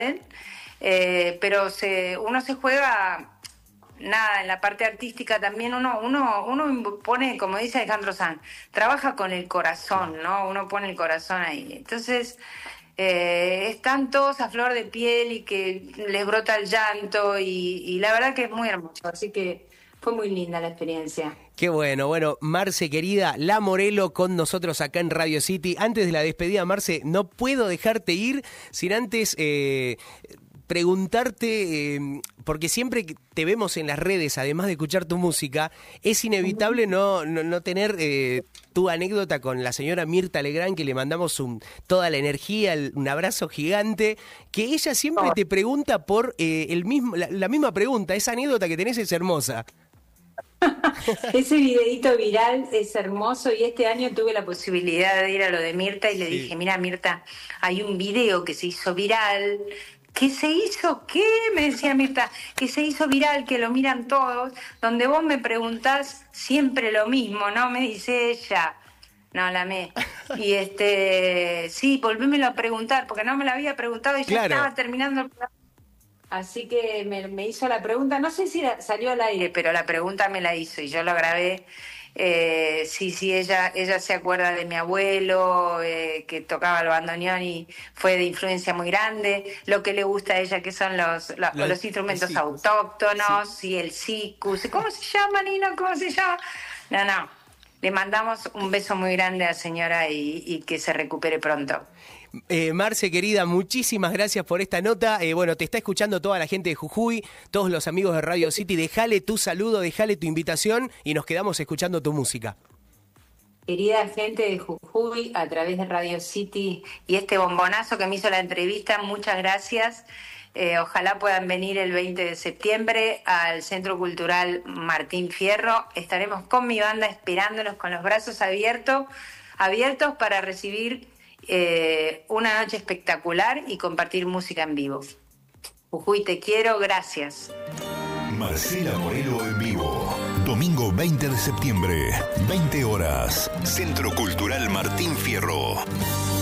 pero uno se juega, nada, en la parte artística también uno pone, como dice Alejandro Sanz, trabaja con el corazón, ¿no? Uno pone el corazón ahí. Entonces, están todos a flor de piel y que les brota el llanto y la verdad que es muy hermoso, así que fue muy linda la experiencia. Qué bueno. Bueno, Marce querida, La Morelo con nosotros acá en Radio City. Antes de la despedida, Marce, no puedo dejarte ir sin antes preguntarte, porque siempre que te vemos en las redes, además de escuchar tu música, es inevitable no tener tu anécdota con la señora Mirta Legrand, que le mandamos toda la energía, un abrazo gigante, que ella siempre te pregunta por la misma pregunta. Esa anécdota que tenés es hermosa. Ese videíto viral es hermoso y este año tuve la posibilidad de ir a lo de Mirta y le dije, mira Mirta, hay un video que se hizo viral. ¿Qué se hizo? ¿Qué? Me decía Mirta, que se hizo viral, que lo miran todos, donde vos me preguntás siempre lo mismo, ¿no? Me dice ella. No, la amé. Y sí, volvémelo a preguntar, porque no me lo había preguntado y ya estaba terminando el programa. Así que me hizo la pregunta, no sé si salió al aire, pero la pregunta me la hizo y yo lo grabé. Sí, ella se acuerda de mi abuelo, que tocaba el bandoneón y fue de influencia muy grande. Lo que le gusta a ella, que son los instrumentos autóctonos y el sikus. ¿Cómo se llama, Nino? ¿Cómo se llama? No. Le mandamos un beso muy grande a la señora y que se recupere pronto. Marce, querida, muchísimas gracias por esta nota. Bueno, te está escuchando toda la gente de Jujuy, todos los amigos de Radio City. Dejale tu saludo, dejale tu invitación y nos quedamos escuchando tu música. Querida gente de Jujuy, a través de Radio City y este bombonazo que me hizo la entrevista, muchas gracias. Ojalá puedan venir el 20 de septiembre al Centro Cultural Martín Fierro. Estaremos con mi banda esperándolos con los brazos abiertos para recibir una noche espectacular y compartir música en vivo. Jujuy, te quiero, gracias. Marcela Morelo en vivo. Domingo 20 de septiembre, 20 horas. Centro Cultural Martín Fierro.